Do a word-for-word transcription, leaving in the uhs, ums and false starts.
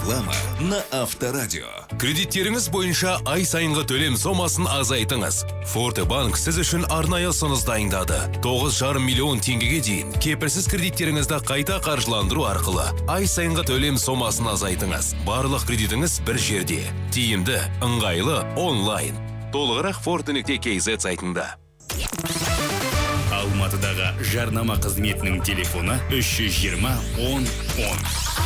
Реклама на Авторадио. Кредиттеріңіз бойынша ай сайынғы төлем сомасын азайтыңыз. Forte Bank сіз үшін арнайы ұсыныс дайындады. тоғыз жарым миллион теңгеге дейін кепілсіз кредиттеріңізді қайта қаржыландыру арқылы ай сайынғы төлем сомасын азайтыңыз. Барлық кредитіңіз бір жерде. Тиімді, ыңғайлы, онлайн. Толығырақ forte нүкте kz сайтында. Алматыдағы жарнама қызметінің телефоны үш жүз жиырма он он.